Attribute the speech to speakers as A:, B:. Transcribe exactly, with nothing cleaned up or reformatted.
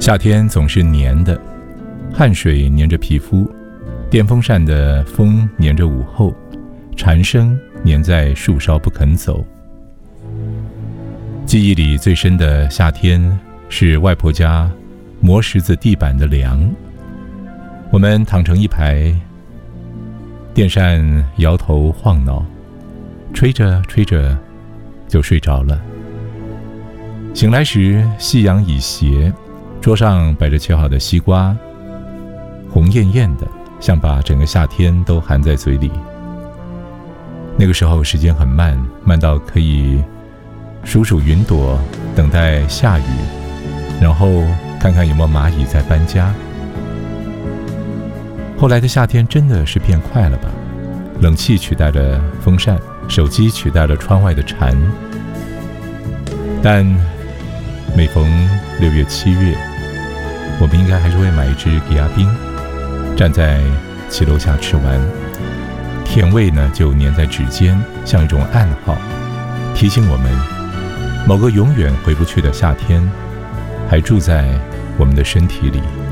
A: 夏天总是黏的，汗水黏着皮肤，电风扇的风黏着午后，蝉声黏在树梢不肯走。记忆里最深的夏天是外婆家磨石子地板的凉，我们躺成一排，电扇摇头晃脑，吹着吹着就睡着了。醒来时夕阳已斜，桌上摆着切好的西瓜，红艳艳的，像把整个夏天都含在嘴里。那个时候时间很慢，慢到可以数数云朵，等待下雨，然后看看有没有蚂蚁在搬家。后来的夏天真的是变快了吧？冷气取代了风扇，手机取代了窗外的蝉。但每逢六月七月，我们应该还是会买一支吉亚冰，站在骑楼下吃完，甜味呢就粘在指尖，像一种暗号，提醒我们某个永远回不去的夏天还住在我们的身体里。